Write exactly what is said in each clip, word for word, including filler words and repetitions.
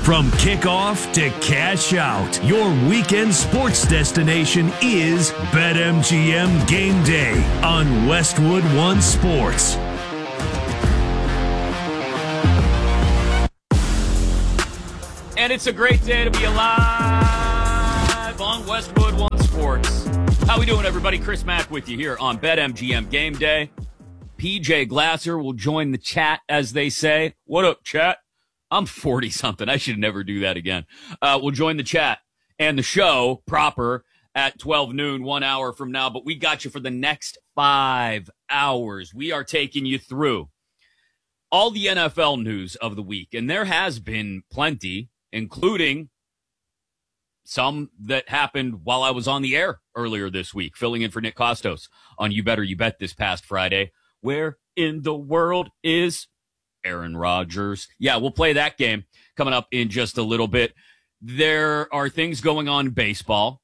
From kickoff to cash out, your weekend sports destination is BetMGM Game Day on Westwood One Sports. And it's a great day to be alive on Westwood One Sports. How we doing, everybody? Chris Mack with you here on BetMGM Game Day. P J Glasser will join the chat, as they say. What up, chat? I'm forty-something. I should never do that again. Uh, we'll join the chat and the show proper at twelve noon, one hour from now. But we got you for the next five hours. We are taking you through all the N F L news of the week. And there has been plenty, including some that happened while I was on the air earlier this week, filling in for Nick Kostos on You Better You Bet this past Friday. Where in the world is Aaron Rodgers? Yeah, we'll play that game coming up in just a little bit. There are things going on in baseball.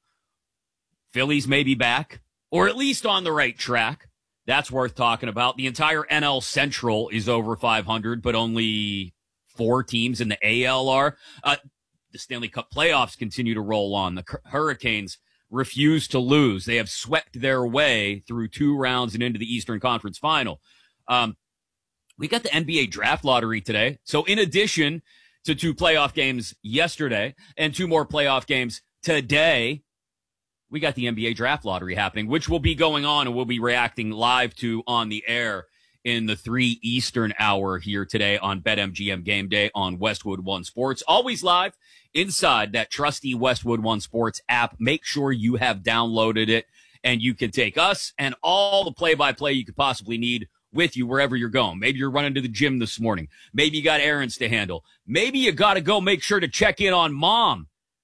Phillies may be back, or at least on the right track. That's worth talking about. The entire N L Central is over five hundred, but only four teams in the A L are. Uh, the Stanley Cup playoffs continue to roll on. The Hurricanes refuse to lose. They have swept their way through two rounds and into the Eastern Conference Final. Um, we got the N B A draft lottery today. So in addition to two playoff games yesterday and two more playoff games today, we got the N B A draft lottery happening, which will be going on and we'll be reacting live to on the air in the three Eastern hour here today on BetMGM Game Day on Westwood One Sports. Always live inside that trusty Westwood One Sports app. Make sure you have downloaded it and you can take us and all the play-by-play you could possibly need with you wherever you're going. Maybe you're running to the gym this morning. Maybe you got errands to handle. Maybe you got to go make sure to check in on Mom.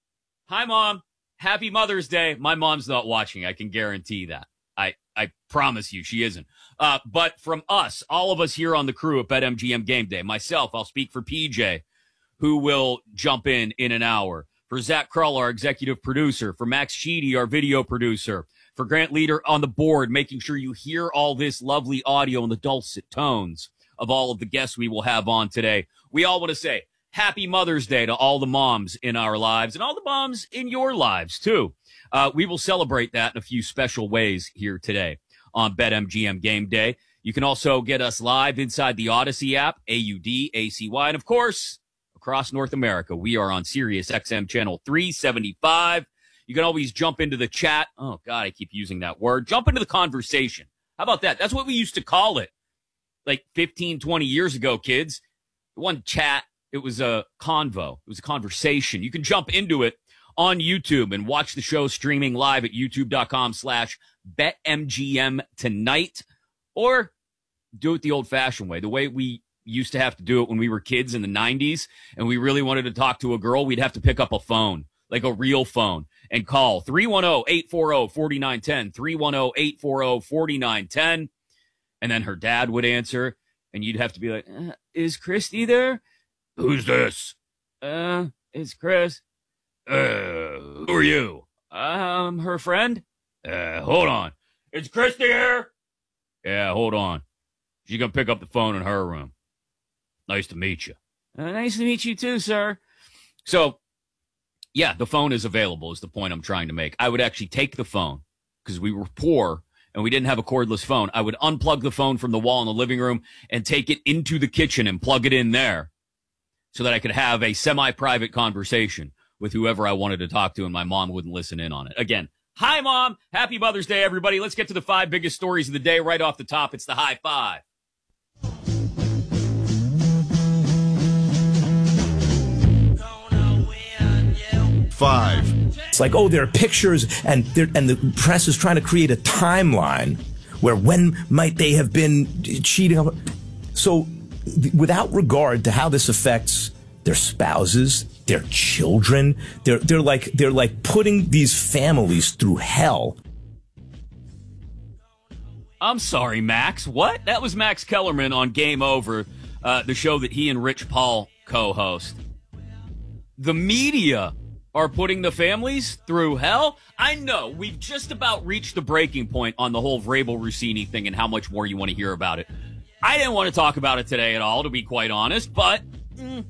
Hi, Mom. Happy Mother's Day. My mom's not watching. I can guarantee that. I, I promise you she isn't. Uh, but from us, all of us here on the crew at BetMGM Game Day, myself, I'll speak for P J, who will jump in in an hour. For Zach Krull, our executive producer. For Max Sheedy, our video producer. For Grant Leader on the board, making sure you hear all this lovely audio and the dulcet tones of all of the guests we will have on today. We all want to say Happy Mother's Day to all the moms in our lives and all the moms in your lives, too. Uh, we will celebrate that in a few special ways here today on BetMGM Game Day. You can also get us live inside the Odyssey app, A U D A C Y. And, of course, across North America, we are on Sirius X M channel three seventy-five. You can always jump into the chat. Oh, God, I keep using that word. Jump into the conversation. How about that? That's what we used to call it like fifteen, twenty years ago, kids. It wasn't chat. It was a convo. It was a conversation. You can jump into it on YouTube and watch the show streaming live at youtube.com slash BetMGM tonight, or do it the old-fashioned way, the way we used to have to do it when we were kids in the nineties and we really wanted to talk to a girl. We'd have to pick up a phone, like a real phone, and call three one zero, eight four zero, four nine one zero, three one zero, eight four zero, four nine one zero, and then her dad would answer, and you'd have to be like, uh, is Christy there? Who's this? Uh, it's Chris. Uh, who are you? Um, her friend? Uh, hold on. Is Christy here? Yeah, hold on. She's gonna pick up the phone in her room. Nice to meet you. Uh, nice to meet you too, sir. So, yeah, the phone is available is the point I'm trying to make. I would actually take the phone because we were poor and we didn't have a cordless phone. I would unplug the phone from the wall in the living room and take it into the kitchen and plug it in there so that I could have a semi-private conversation with whoever I wanted to talk to, and my mom wouldn't listen in on it. Again, hi, Mom. Happy Mother's Day, everybody. Let's get to the five biggest stories of the day right off the top. It's the high five. Five. It's like, oh, there are pictures, and there, and the press is trying to create a timeline where when might they have been cheating. So th- without regard to how this affects their spouses, their children, they're they're like they're like putting these families through hell. I'm sorry, Max. What? That was Max Kellerman on Game Over, uh, the show that he and Rich Paul co-host. The media are putting the families through hell? I know, we've just about reached the breaking point on the whole Vrabel Rossini thing and how much more you want to hear about it. I didn't want to talk about it today at all, to be quite honest, but mm,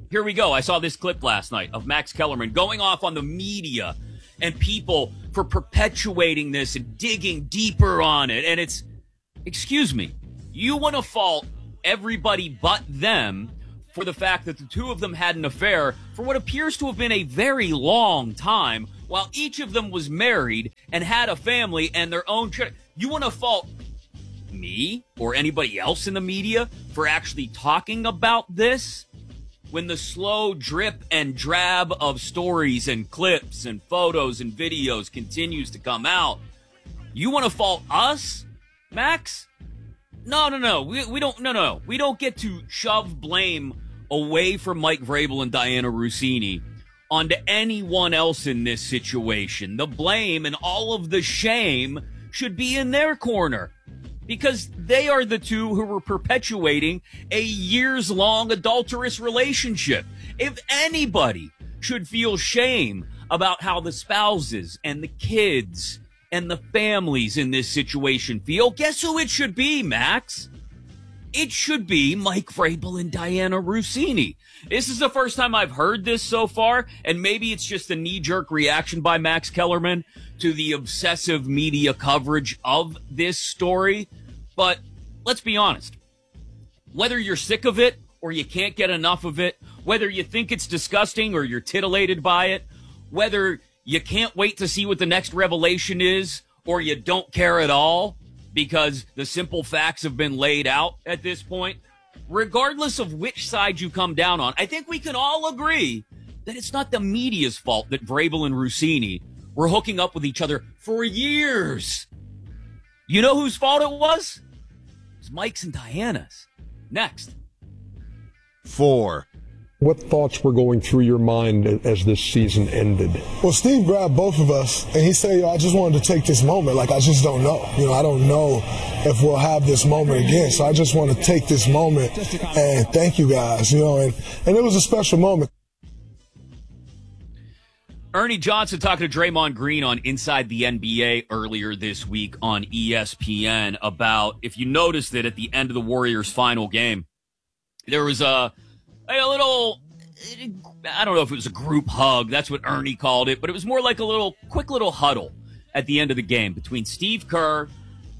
here we go. I saw this clip last night of Max Kellerman going off on the media and people for perpetuating this and digging deeper on it. And it's, excuse me, you want to fault everybody but them for the fact that the two of them had an affair for what appears to have been a very long time, while each of them was married and had a family and their own children. You want to fault me or anybody else in the media for actually talking about this when the slow drip and drab of stories and clips and photos and videos continues to come out? You want to fault us, Max? No, no, no. We, we don't, no, no. We don't get to shove blame away from Mike Vrabel and Diana Russini onto anyone else in this situation. The blame and all of the shame should be in their corner because they are the two who were perpetuating a years-long adulterous relationship. If anybody should feel shame about how the spouses and the kids and the families in this situation feel, guess who it should be, Max? It should be Mike Vrabel and Diana Russini. This is the first time I've heard this so far, and maybe it's just a knee-jerk reaction by Max Kellerman to the obsessive media coverage of this story. But let's be honest. Whether you're sick of it or you can't get enough of it, whether you think it's disgusting or you're titillated by it, whether you can't wait to see what the next revelation is or you don't care at all, because the simple facts have been laid out at this point, regardless of which side you come down on, I think we can all agree that it's not the media's fault that Vrabel and Russini were hooking up with each other for years. You know whose fault it was? It was Mike's and Diana's. Next. Four. What thoughts were going through your mind as this season ended? Well, Steve grabbed both of us, and he said, I just wanted to take this moment. Like, I just don't know. You know, I don't know if we'll have this moment again. So I just want to take this moment and thank you guys, you know, and, and it was a special moment. Ernie Johnson talking to Draymond Green on Inside the N B A earlier this week on E S P N about, if you noticed it at the end of the Warriors' final game, there was a a little, I don't know if it was a group hug. That's what Ernie called it. But it was more like a little, quick little huddle at the end of the game between Steve Kerr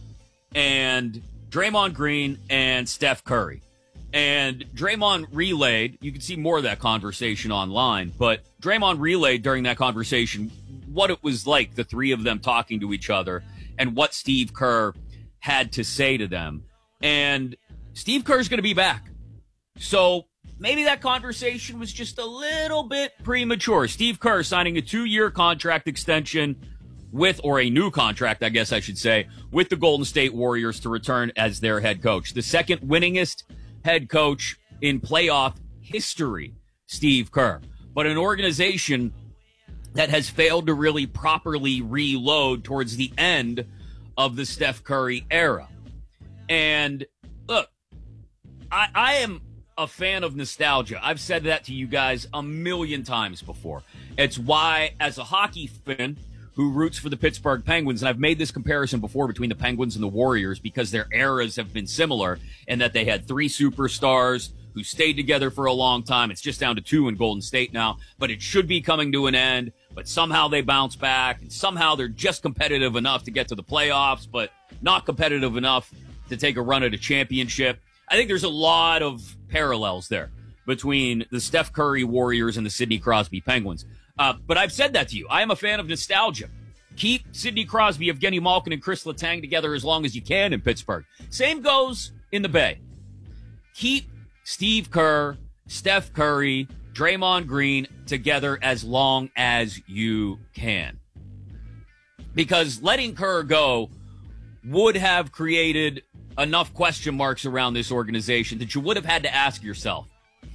and Draymond Green and Steph Curry. And Draymond relayed, you can see more of that conversation online, but Draymond relayed during that conversation what it was like, the three of them talking to each other and what Steve Kerr had to say to them. And Steve Kerr's going to be back. So maybe that conversation was just a little bit premature. Steve Kerr signing a two-year contract extension with, or a new contract, I guess I should say, with the Golden State Warriors to return as their head coach. The second winningest head coach in playoff history, Steve Kerr. But an organization that has failed to really properly reload towards the end of the Steph Curry era. And look, I, I am a fan of nostalgia. I've said that to you guys a million times before. It's why, as a hockey fan who roots for the Pittsburgh Penguins, and I've made this comparison before between the Penguins and the Warriors because their eras have been similar in that they had three superstars who stayed together for a long time. It's just down to two in Golden State now, but it should be coming to an end. But somehow they bounce back, and somehow they're just competitive enough to get to the playoffs, but not competitive enough to take a run at a championship. I think there's a lot of parallels there between the Steph Curry Warriors and the Sidney Crosby Penguins. Uh, but I've said that to you. I am a fan of nostalgia. Keep Sidney Crosby, Evgeny Malkin, and Chris Letang together as long as you can in Pittsburgh. Same goes in the Bay. Keep Steve Kerr, Steph Curry, Draymond Green together as long as you can. Because letting Kerr go would have created enough question marks around this organization that you would have had to ask yourself,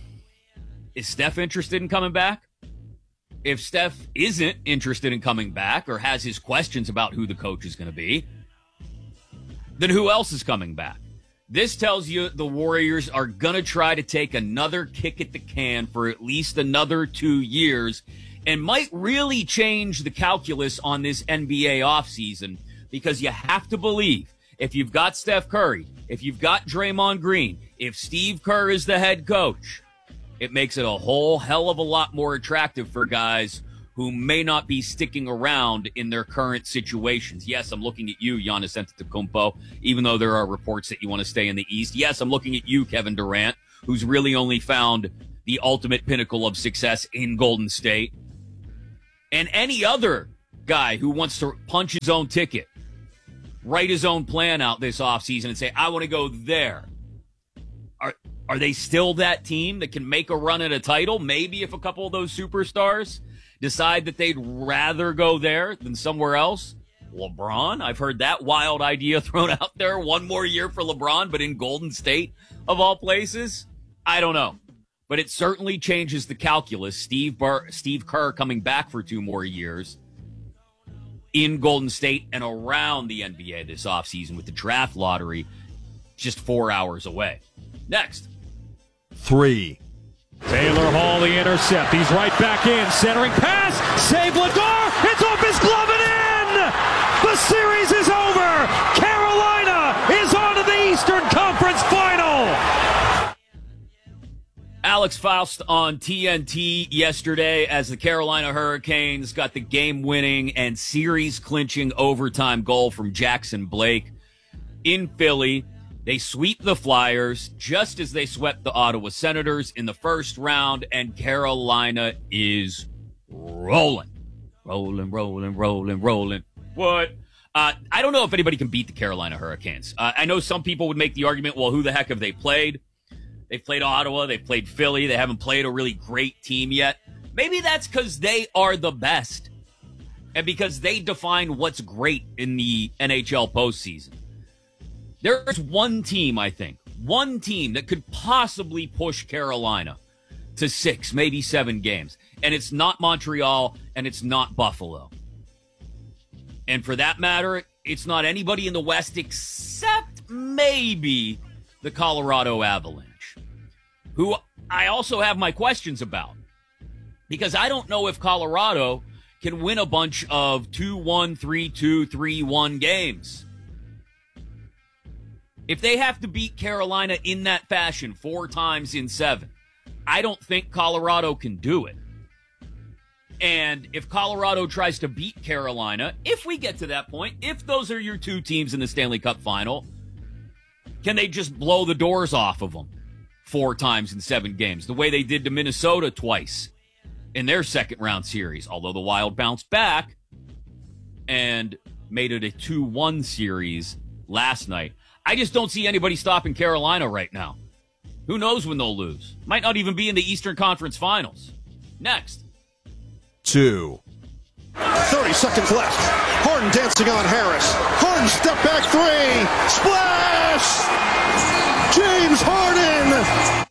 is Steph interested in coming back? If Steph isn't interested in coming back or has his questions about who the coach is going to be, then who else is coming back? This tells you the Warriors are going to try to take another kick at the can for at least another two years and might really change the calculus on this N B A offseason, because you have to believe if you've got Steph Curry, if you've got Draymond Green, if Steve Kerr is the head coach, it makes it a whole hell of a lot more attractive for guys who may not be sticking around in their current situations. Yes, I'm looking at you, Giannis Antetokounmpo, even though there are reports that you want to stay in the East. Yes, I'm looking at you, Kevin Durant, who's really only found the ultimate pinnacle of success in Golden State. And any other guy who wants to punch his own ticket, write his own plan out this offseason and say, I want to go there. Are are they still that team that can make a run at a title? Maybe if a couple of those superstars decide that they'd rather go there than somewhere else. LeBron, I've heard that wild idea thrown out there. One more year for LeBron, but in Golden State, of all places. I don't know. But it certainly changes the calculus. Steve Bar- Steve Kerr coming back for two more years in Golden State and around the N B A this offseason with the draft lottery just four hours away. Next. Three. Taylor Hall, the intercept. He's right back in. Centering pass. Save Ladar. It's off his glove and in. The series is over. Carolina is on to the Eastern Conference Final. Alex Faust on T N T yesterday as the Carolina Hurricanes got the game-winning and series-clinching overtime goal from Jackson Blake in Philly. They sweep the Flyers just as they swept the Ottawa Senators in the first round, and Carolina is rolling. Rolling, rolling, rolling, rolling. What? Uh, I don't know if anybody can beat the Carolina Hurricanes. Uh, I know some people would make the argument, well, who the heck have they played? They've played Ottawa. They've played Philly. They haven't played a really great team yet. Maybe that's because they are the best and because they define what's great in the N H L postseason. There's one team, I think, one team that could possibly push Carolina to six, maybe seven games. And it's not Montreal, and it's not Buffalo. And for that matter, it's not anybody in the West except maybe the Colorado Avalanche, who I also have my questions about. Because I don't know if Colorado can win a bunch of two one, three two, three one games. If they have to beat Carolina in that fashion four times in seven, I don't think Colorado can do it. And if Colorado tries to beat Carolina, if we get to that point, if those are your two teams in the Stanley Cup final, can they just blow the doors off of them four times in seven games, the way they did to Minnesota twice in their second round series, although the Wild bounced back and made it a two one series last night. I just don't see anybody stopping Carolina right now. Who knows when they'll lose? Might not even be in the Eastern Conference Finals. Next. Two. thirty seconds left. Harden dancing on Harris. Harden step back three. Splash! James Harden!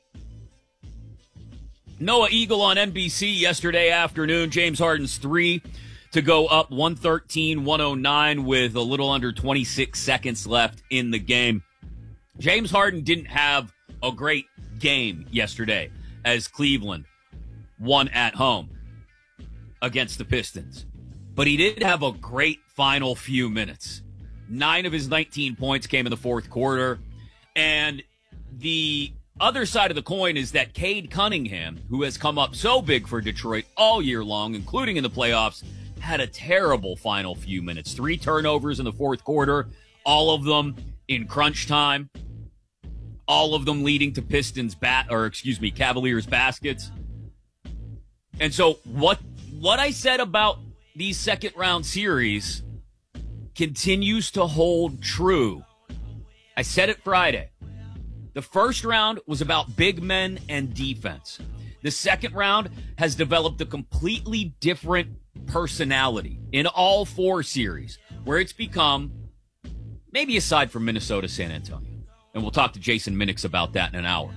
Noah Eagle on N B C yesterday afternoon. James Harden's three to go up one thirteen one oh nine with a little under twenty-six seconds left in the game. James Harden didn't have a great game yesterday as Cleveland won at home against the Pistons. But he did have a great final few minutes. Nine of his nineteen points came in the fourth quarter. And the other side of the coin is that Cade Cunningham, who has come up so big for Detroit all year long, including in the playoffs, had a terrible final few minutes. Three turnovers in the fourth quarter, all of them in crunch time, all of them leading to Pistons bat, or excuse me, Cavaliers baskets. And so what what I said about these second round series continues to hold true. I said it Friday. The first round was about big men and defense. The second round has developed a completely different personality in all four series, where it's become, maybe aside from Minnesota, San Antonio, and we'll talk to Jason Minix about that in an hour,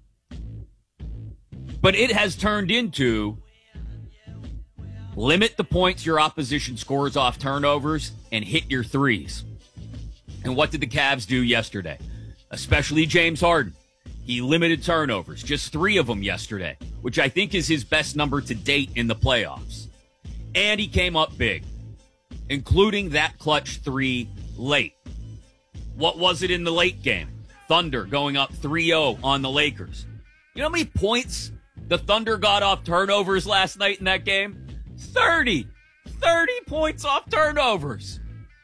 but it has turned into limit the points your opposition scores off turnovers and hit your threes. And what did the Cavs do yesterday? Especially James Harden. He limited turnovers, just three of them yesterday, which I think is his best number to date in the playoffs. And he came up big, including that clutch three late. What was it in the late game? Thunder going up three oh on the Lakers. You know how many points The Thunder got off turnovers last night in that game. thirty. thirty points off turnovers.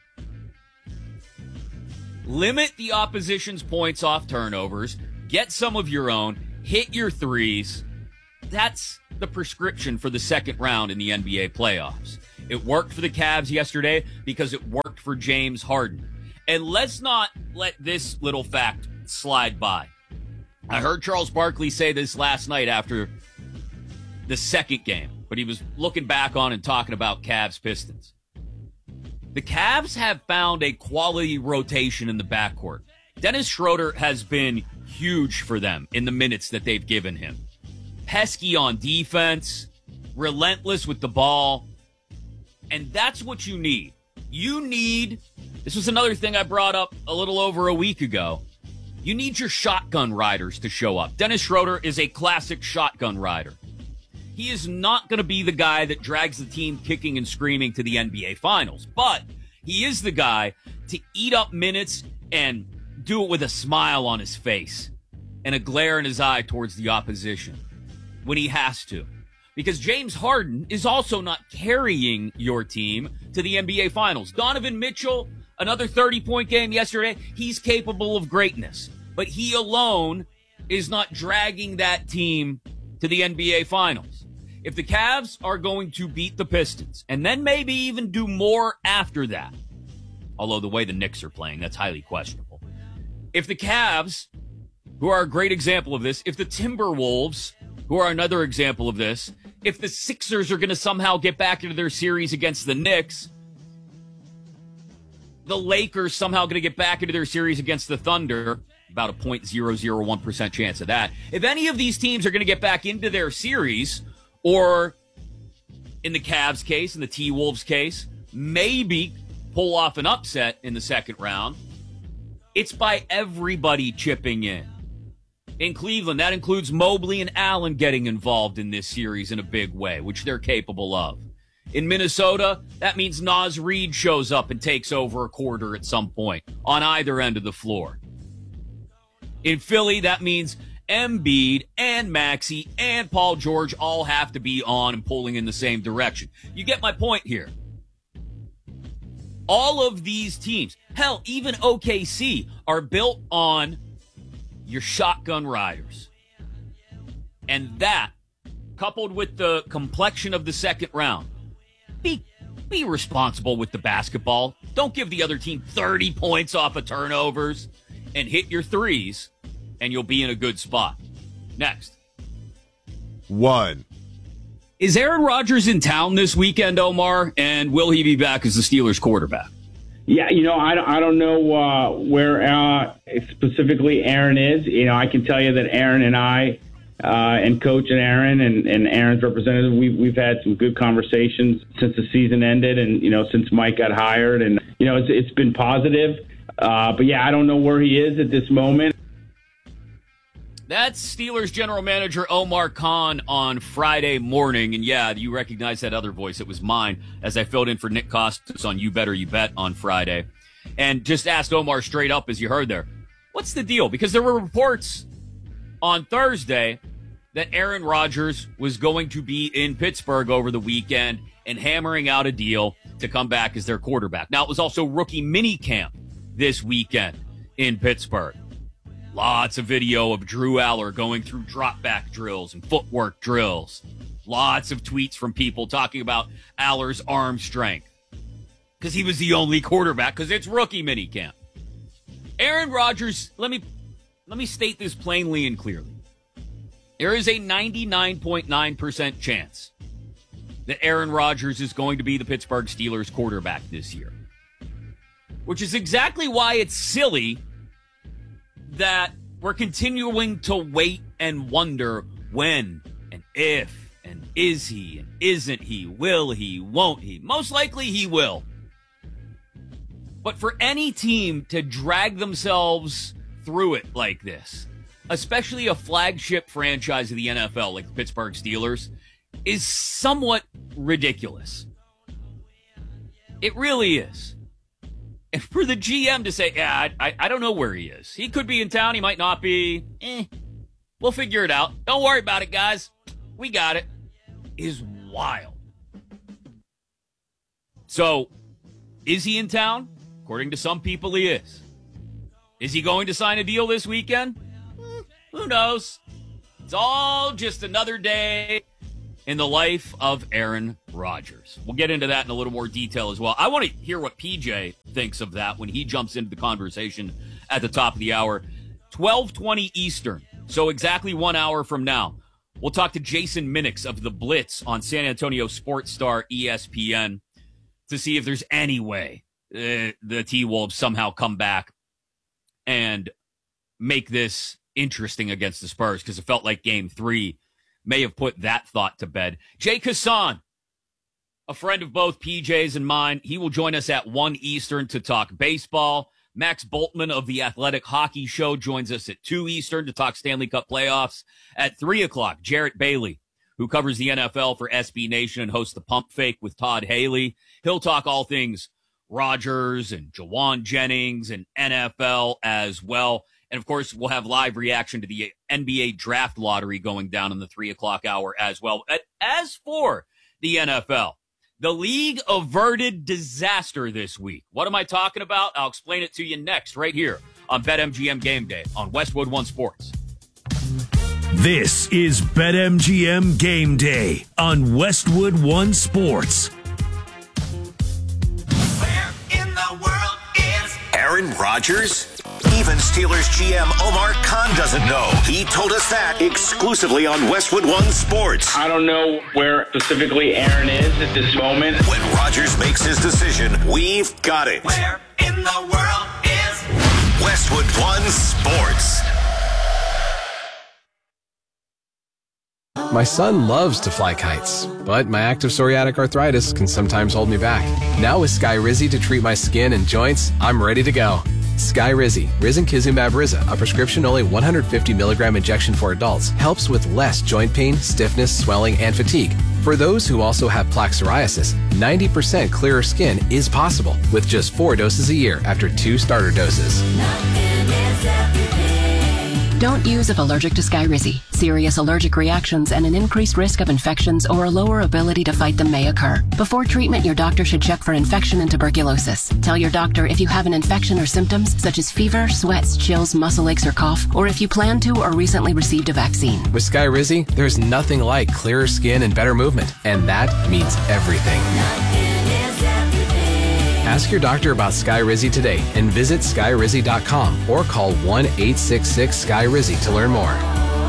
Limit the opposition's points off turnovers. Get some of your own. Hit your threes. That's the prescription for the second round in the N B A playoffs. It worked for the Cavs yesterday because it worked for James Harden. And let's not let this little fact slide by. I heard Charles Barkley say this last night after the second game, but he was looking back on and talking about Cavs Pistons. The Cavs have found a quality rotation in the backcourt. Dennis Schroeder has been huge for them in the minutes that they've given him. Pesky on defense, relentless with the ball, and that's what you need. You need, this was another thing I brought up a little over a week ago, you need your shotgun riders to show up. Dennis Schroeder is a classic shotgun rider. He is not going to be the guy that drags the team kicking and screaming to the N B A Finals, but he is the guy to eat up minutes and do it with a smile on his face and a glare in his eye towards the opposition when he has to. Because James Harden is also not carrying your team to the N B A Finals. Donovan Mitchell, another thirty-point game yesterday. He's capable of greatness. But he alone is not dragging that team to the N B A Finals. If the Cavs are going to beat the Pistons, and then maybe even do more after that, although the way the Knicks are playing, that's highly questionable. If the Cavs, who are a great example of this, if the Timberwolves, who are another example of this, if the Sixers are going to somehow get back into their series against the Knicks, the Lakers somehow going to get back into their series against the Thunder, about a zero point zero zero one percent chance of that. If any of these teams are going to get back into their series, or in the Cavs case, in the T-Wolves case, maybe pull off an upset in the second round, it's by everybody chipping in. In Cleveland, that includes Mobley and Allen getting involved in this series in a big way, which they're capable of. In Minnesota, that means Naz Reid shows up and takes over a quarter at some point on either end of the floor. In Philly, that means Embiid and Maxey and Paul George all have to be on and pulling in the same direction. You get my point here. All of these teams, hell, even O K C, are built on your shotgun riders. And that, coupled with the complexion of the second round, be be responsible with the basketball. Don't give the other team thirty points off of turnovers, and hit your threes, and you'll be in a good spot. Next. One. Is Aaron Rodgers in town this weekend, Omar? And will he be back as the Steelers quarterback? Yeah, you know, I don't, I don't know uh, where uh, specifically Aaron is. You know, I can tell you that Aaron and I uh, and Coach and Aaron and, and Aaron's representative, we've, we've had some good conversations since the season ended and, you know, since Mike got hired. And, you know, it's, it's been positive. Uh, but, yeah, I don't know where he is at this moment. That's Steelers general manager Omar Khan on Friday morning. And yeah, you recognize that other voice. It was mine as I filled in for Nick Costas on You Better You Bet on Friday. And just asked Omar straight up, as you heard there, what's the deal? Because there were reports on Thursday that Aaron Rodgers was going to be in Pittsburgh over the weekend and hammering out a deal to come back as their quarterback. Now, it was also rookie mini camp this weekend in Pittsburgh. Lots of video of Drew Aller going through drop back drills and footwork drills. Lots of tweets from people talking about Aller's arm strength because he was the only quarterback because it's rookie minicamp. Aaron Rodgers, let me let me state this plainly and clearly. There is a ninety-nine point nine percent chance that Aaron Rodgers is going to be the Pittsburgh Steelers quarterback this year, which is exactly why it's silly that we're continuing to wait and wonder when and if and is he and isn't he, will he, won't he. Most likely he will. But for any team to drag themselves through it like this, especially a flagship franchise of the N F L like the Pittsburgh Steelers, is somewhat ridiculous. It really is. And for the G M to say, yeah, I, I don't know where he is. He could be in town. He might not be. Eh, we'll figure it out. Don't worry about it, guys. we got it, is wild. So, is he in town? According to some people, he is. Is he going to sign a deal this weekend? Hmm, who knows? It's all just another day in the life of Aaron Rodgers. We'll get into that in a little more detail as well. I want to hear what P J thinks of that when he jumps into the conversation at the top of the hour. twelve twenty Eastern, so exactly one hour from now. We'll talk to Jason Minix of The Blitz on San Antonio Sports Star E S P N to see if there's any way uh, the T-Wolves somehow come back and make this interesting against the Spurs, because it felt like game three may have put that thought to bed. Jay Kassan, a friend of both P J's and mine, he will join us at one Eastern to talk baseball. Max Boltman of the Athletic Hockey Show joins us at two Eastern to talk Stanley Cup playoffs. At three o'clock, Jarrett Bailey, who covers the N F L for S B Nation and hosts the Pump Fake with Todd Haley. He'll talk all things Rodgers and Jawan Jennings and N F L as well. And, of course, we'll have live reaction to the N B A draft lottery going down in the three o'clock hour as well. As for the N F L, the league averted disaster this week. What am I talking about? I'll explain it to you next, right here on BetMGM Game Day on Westwood One Sports. This is BetMGM Game Day on Westwood One Sports. Where in the world is Aaron Rodgers? Even Steelers G M Omar Khan doesn't know. He told us that exclusively on Westwood One Sports. I don't know where specifically Aaron is at this moment. When Rodgers makes his decision, we've got it. Where in the world is Westwood One Sports? My son loves to fly kites, but my active psoriatic arthritis can sometimes hold me back. Now with Skyrizi to treat my skin and joints, I'm ready to go. Skyrizi, Risankizumab Riza, a prescription-only one hundred fifty milligram injection for adults, helps with less joint pain, stiffness, swelling, and fatigue. For those who also have plaque psoriasis, ninety percent clearer skin is possible with just four doses a year after two starter doses. Don't use if allergic to Skyrizi. Serious allergic reactions and an increased risk of infections or a lower ability to fight them may occur. Before treatment, your doctor should check for infection and tuberculosis. Tell your doctor if you have an infection or symptoms such as fever, sweats, chills, muscle aches, or cough, or if you plan to or recently received a vaccine. With Skyrizi, there's nothing like clearer skin and better movement, and that means everything. Ask your doctor about Skyrizi today and visit Skyrizi dot com or call one eight six six Sky Rizzy to learn more.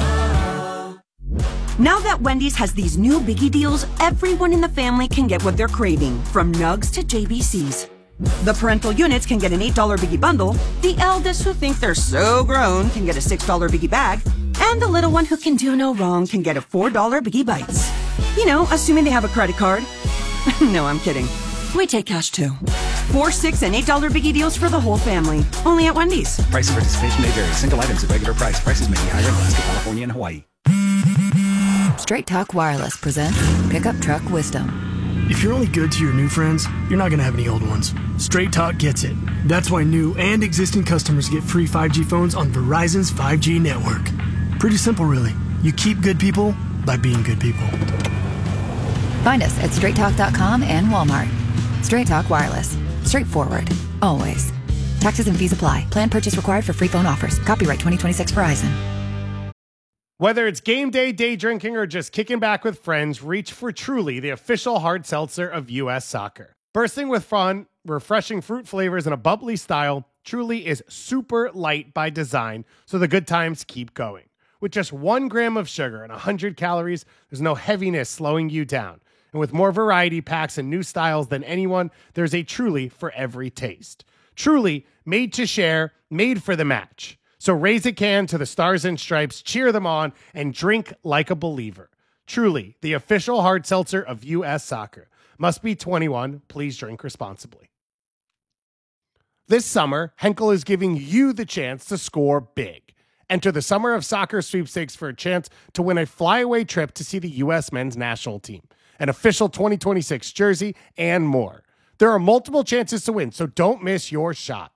Now that Wendy's has these new biggie deals, everyone in the family can get what they're craving, from nugs to J B Cs. The parental units can get an eight dollar biggie bundle, the eldest who think they're so grown can get a six dollar biggie bag, and the little one who can do no wrong can get a four dollar biggie bites. You know, assuming they have a credit card. No, I'm kidding. We take cash too. Four, six, and eight dollar biggie deals for the whole family. Only at Wendy's. Price of participation may vary. Single items at regular price. Prices may be higher in Alaska, California, and Hawaii. Straight Talk Wireless presents Pickup Truck Wisdom. If you're only good to your new friends, you're not going to have any old ones. Straight Talk gets it. That's why new and existing customers get free five G phones on Verizon's five G network. Pretty simple, really. You keep good people by being good people. Find us at straight talk dot com and Walmart. Straight Talk Wireless. Straightforward. Always. Taxes and fees apply. Plan purchase required for free phone offers. Copyright twenty twenty-six Verizon. Whether it's game day, day drinking, or just kicking back with friends, reach for Truly, the official hard seltzer of U S Soccer. Bursting with fun, refreshing fruit flavors, and a bubbly style, Truly is super light by design, so the good times keep going. With just one gram of sugar and one hundred calories, there's no heaviness slowing you down. And with more variety packs and new styles than anyone, there's a Truly for every taste. Truly, made to share, made for the match. So raise a can to the Stars and Stripes, cheer them on, and drink like a believer. Truly, the official hard seltzer of U S Soccer. Must be twenty-one. Please drink responsibly. This summer, Henkel is giving you the chance to score big. Enter the Summer of Soccer sweepstakes for a chance to win a flyaway trip to see the U S men's national team, an official twenty twenty-six jersey, and more. There are multiple chances to win, so don't miss your shot.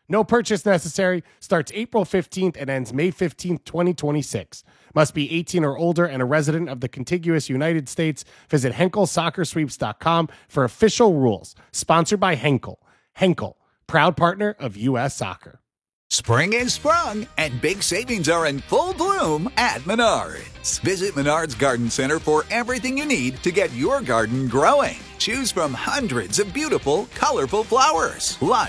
No purchase necessary. Starts April fifteenth and ends May fifteenth, twenty twenty-six. Must be eighteen or older and a resident of the contiguous United States. Visit Henkel Soccer Sweeps dot com for official rules. Sponsored by Henkel. Henkel, proud partner of U S Soccer. Spring is sprung, and big savings are in full bloom at Menards. Visit Menards Garden Center for everything you need to get your garden growing. Choose from hundreds of beautiful, colorful flowers, like